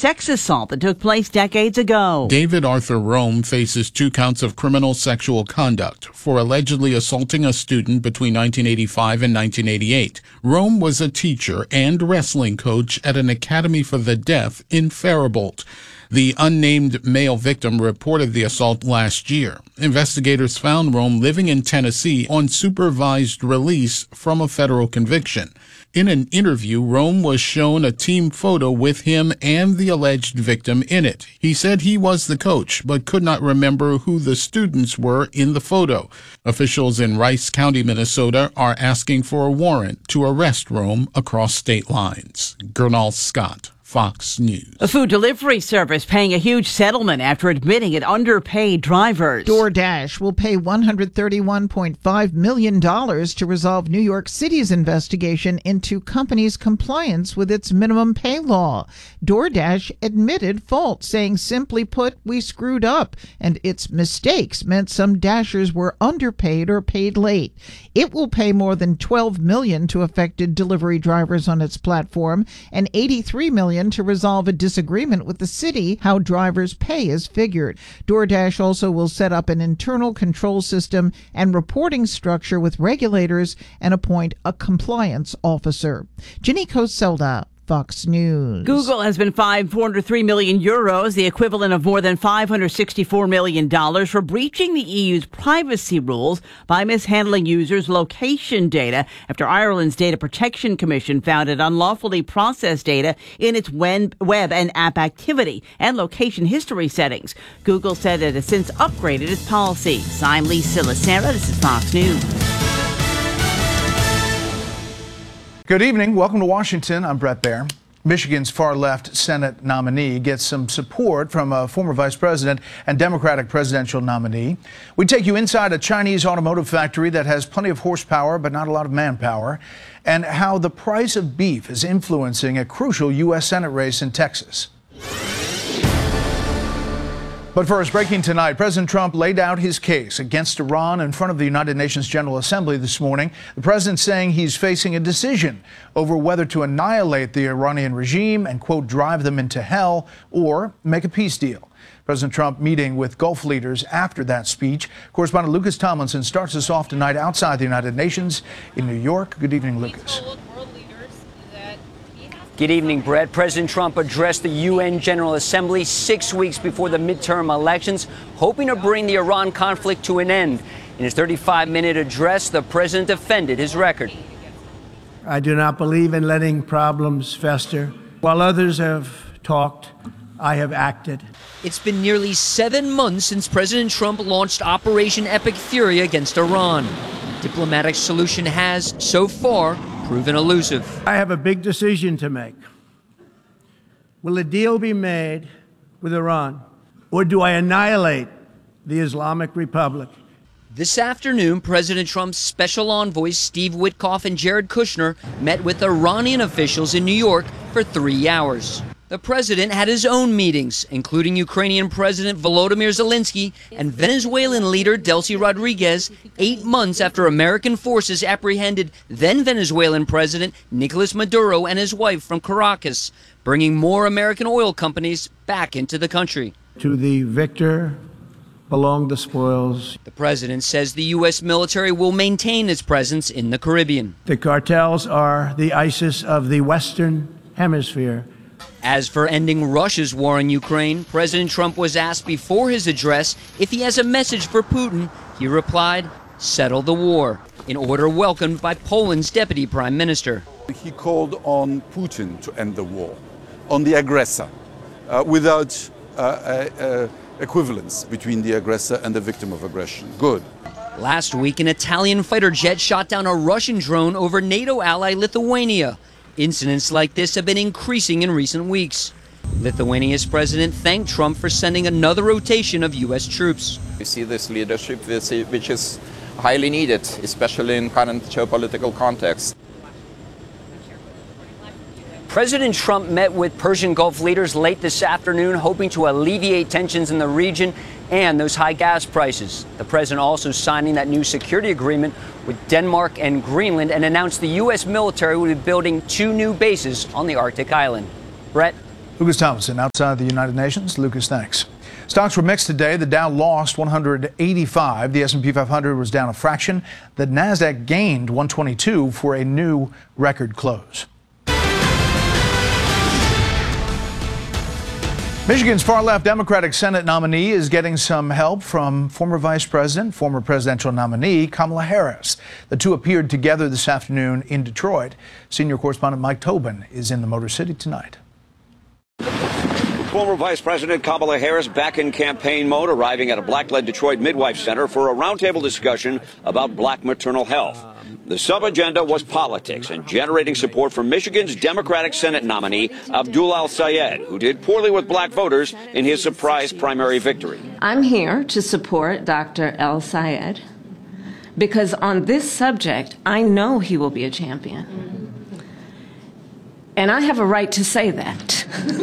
sex assault that took place decades ago. David Arthur Rome faces 2 counts of criminal sexual conduct for allegedly assaulting a student between 1985 and 1988. Rome was a teacher and wrestling coach at an academy for the deaf in Faribault. The unnamed male victim reported the assault last year. Investigators found Rome living in Tennessee on supervised release from a federal conviction. In an interview, Rome was shown a team photo with him and the alleged victim in it. He said he was the coach, but could not remember who the students were in the photo. Officials in Rice County, Minnesota, are asking for a warrant to arrest Rome across state lines. Gernal Scott, Fox News. A food delivery service paying a huge settlement after admitting it underpaid drivers. DoorDash will pay $131.5 million to resolve New York City's investigation into company's compliance with its minimum pay law. DoorDash admitted fault, saying, simply put, we screwed up, and its mistakes meant some Dashers were underpaid or paid late. It will pay more than $12 million to affected delivery drivers on its platform and $83 million to resolve a disagreement with the city how drivers' pay is figured. DoorDash also will set up an internal control system and reporting structure with regulators and appoint a compliance officer. Ginny Coselda, Fox News. Google has been fined 403 million euros, the equivalent of more than $564 million, for breaching the EU's privacy rules by mishandling users' location data after Ireland's Data Protection Commission found it unlawfully processed data in its web and app activity and location history settings. Google said it has since upgraded its policy. I'm Lisa Lacera. This is Fox News. Good evening. Welcome to Washington. I'm Brett Baer. Michigan's far-left Senate nominee gets some support from a former vice president and Democratic presidential nominee. We take you inside a Chinese automotive factory that has plenty of horsepower but not a lot of manpower, and how the price of beef is influencing a crucial U.S. Senate race in Texas. But first, breaking tonight, President Trump laid out his case against Iran in front of the United Nations General Assembly this morning. The president saying he's facing a decision over whether to annihilate the Iranian regime and, quote, drive them into hell, or make a peace deal. President Trump meeting with Gulf leaders after that speech. Correspondent Lucas Tomlinson starts us off tonight outside the United Nations in New York. Good evening, Lucas. Good evening, Brett. President Trump addressed the UN General Assembly 6 weeks before the midterm elections, hoping to bring the Iran conflict to an end. In his 35-minute address, the president defended his record. I do not believe in letting problems fester. While others have talked, I have acted. It's been nearly 7 months since President Trump launched Operation Epic Fury against Iran. Diplomatic solution has, so far, proven elusive. I have a big decision to make. Will a deal be made with Iran, or do I annihilate the Islamic Republic? This afternoon, President Trump's special envoys Steve Witkoff and Jared Kushner met with Iranian officials in New York for 3 hours. The president had his own meetings, including Ukrainian President Volodymyr Zelensky and Venezuelan leader Delcy Rodriguez, 8 months after American forces apprehended then Venezuelan President Nicolas Maduro and his wife from Caracas, bringing more American oil companies back into the country. To the victor belong the spoils. The president says the U.S. military will maintain its presence in the Caribbean. The cartels are the ISIS of the Western Hemisphere. As for ending Russia's war in Ukraine, President Trump was asked before his address if he has a message for Putin. He replied, settle the war, in order welcomed by Poland's deputy prime minister. He called on Putin to end the war, on the aggressor, without equivalence between the aggressor and the victim of aggression. Good. Last week, an Italian fighter jet shot down a Russian drone over NATO ally Lithuania. Incidents like this have been increasing in recent weeks. Lithuania's president thanked Trump for sending another rotation of U.S. troops. We see this leadership which is highly needed, especially in current geopolitical context. President Trump met with Persian Gulf leaders late this afternoon, hoping to alleviate tensions in the region and those high gas prices. The president also signing that new security agreement with Denmark and Greenland and announced the U.S. military will be building 2 new bases on the Arctic island. Brett? Lucas Thomason, outside the United Nations. Lucas, thanks. Stocks were mixed today. The Dow lost 185. The S&P 500 was down a fraction. The Nasdaq gained 122 for a new record close. Michigan's far-left Democratic Senate nominee is getting some help from former Vice President, former presidential nominee Kamala Harris. The two appeared together this afternoon in Detroit. Senior correspondent Mike Tobin is in the Motor City tonight. Former Vice President Kamala Harris back in campaign mode, arriving at a black-led Detroit Midwife Center for a roundtable discussion about black maternal health. The sub-agenda was politics and generating support for Michigan's Democratic Senate nominee, Abdul El-Sayed, who did poorly with black voters in his surprise primary victory. I'm here to support Dr. El-Sayed because on this subject, I know he will be a champion. And I have a right to say that.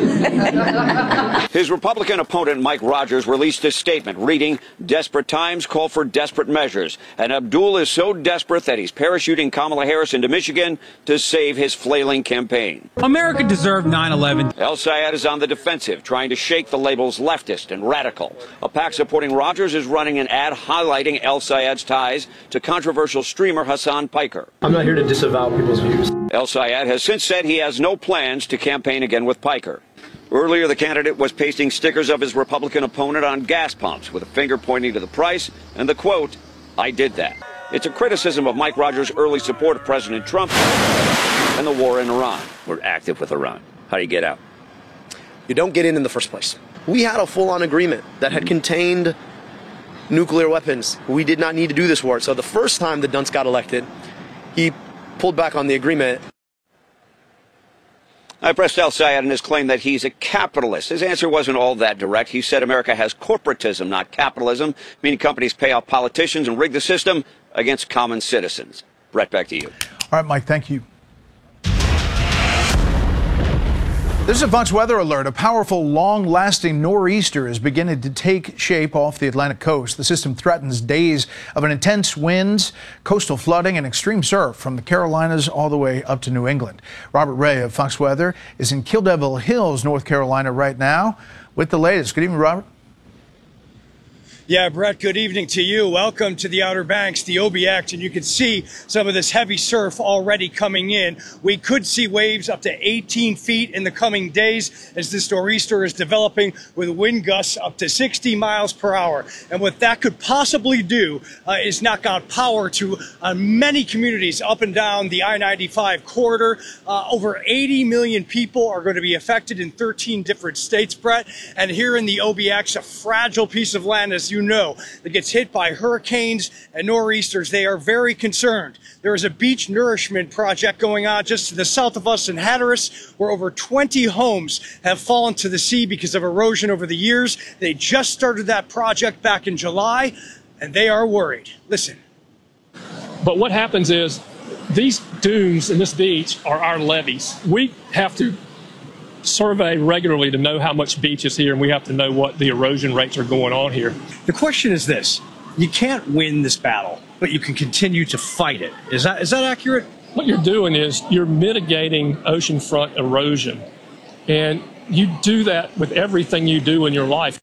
His Republican opponent, Mike Rogers, released a statement reading, "Desperate times call for desperate measures." And Abdul is so desperate that he's parachuting Kamala Harris into Michigan to save his flailing campaign. America deserved 9/11. El-Sayed is on the defensive, trying to shake the labels leftist and radical. A PAC supporting Rogers is running an ad highlighting El-Sayed's ties to controversial streamer Hassan Piker. I'm not here to disavow people's views. El-Sayed has since said he has no plans to campaign again with Piker. Earlier, the candidate was pasting stickers of his Republican opponent on gas pumps with a finger pointing to the price and the quote, "I did that." It's a criticism of Mike Rogers' early support of President Trump and the war in Iran. We're active with Iran. How do you get out? You don't get in the first place. We had a full-on agreement that had contained nuclear weapons. We did not need to do this war. So the first time that Dunst got elected, he pulled back on the agreement. I pressed El-Sayed in his claim that he's a capitalist. His answer wasn't all that direct. He said America has corporatism, not capitalism, meaning companies pay off politicians and rig the system against common citizens. Brett, back to you. All right, Mike, thank you. This is a Fox weather alert. A powerful, long-lasting nor'easter is beginning to take shape off the Atlantic coast. The system threatens days of an intense winds, coastal flooding, and extreme surf from the Carolinas all the way up to New England. Robert Ray of Fox Weather is in Kill Devil Hills, North Carolina right now with the latest. Good evening, Robert. Yeah, Brett, good evening to you. Welcome to the Outer Banks, the OBX, and you can see some of this heavy surf already coming in. We could see waves up to 18 feet in the coming days as this nor'easter is developing with wind gusts up to 60 miles per hour. And what that could possibly do is knock out power to many communities up and down the I-95 corridor. Over 80 million people are going to be affected in 13 different states, Brett. And here in the OBX, a fragile piece of land, as you know, that gets hit by hurricanes and nor'easters. They are very concerned. There is a beach nourishment project going on just to the south of us in Hatteras, where over 20 homes have fallen to the sea because of erosion over the years. They just started that project back in July, and they are worried. Listen. But what happens is these dunes and this beach are our levees. We have to survey regularly to know how much beach is here, and we have to know what the erosion rates are going on here. The question is this: you can't win this battle, but you can continue to fight it. Is that accurate? What you're doing is you're mitigating oceanfront erosion, and you do that with everything you do in your life.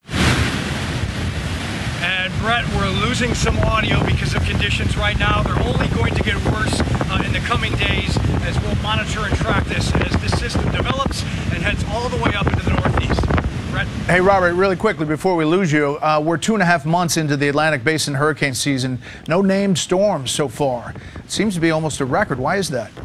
And Brett, we're losing some audio because of conditions right now. They're only going to get worse in the coming days as we'll monitor and track this as this system develops and heads all the way up into the northeast. Brett? Hey, Robert, really quickly before we lose you, we're 2.5 months into the Atlantic Basin hurricane season. No named storms so far. It seems to be almost a record. Why is that?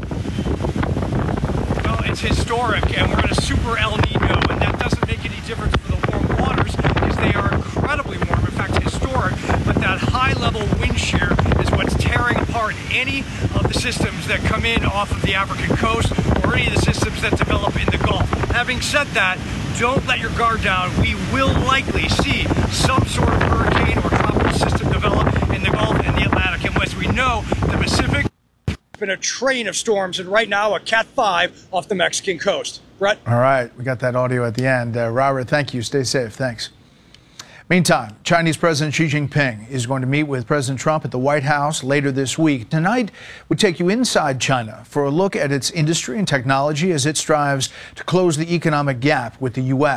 Well, it's historic, and we're in a super El Nino, and that doesn't make any difference for the warm waters because they are incredibly warm. In fact, historic, but that high-level wind shear is what's tearing apart any of the systems that come in off of the African coast or any of the systems that develop in the Gulf. Having said that, don't let your guard down. We will likely see some sort of hurricane or tropical system develop in the Gulf and the Atlantic. And as we know, the Pacific has been a train of storms, and right now a Cat 5 off the Mexican coast. Brett? All right, we got that audio at the end. Robert, thank you. Stay safe. Thanks. Meantime, Chinese President Xi Jinping is going to meet with President Trump at the White House later this week. Tonight, we take you inside China for a look at its industry and technology as it strives to close the economic gap with the U.S.